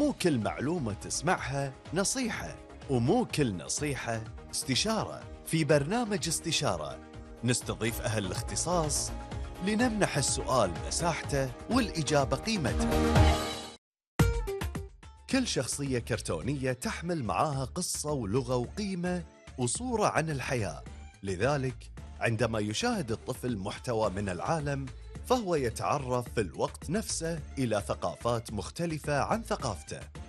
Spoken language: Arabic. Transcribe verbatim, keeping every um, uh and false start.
مو كل معلومة تسمعها نصيحة، ومو كل نصيحة استشارة. في برنامج استشارة نستضيف أهل الاختصاص لنمنح السؤال مساحته والإجابة قيمتها. كل شخصية كرتونية تحمل معاها قصة ولغة وقيمة وصورة عن الحياة، لذلك عندما يشاهد الطفل محتوى من العالم فهو يتعرف في الوقت نفسه إلى ثقافات مختلفة عن ثقافته.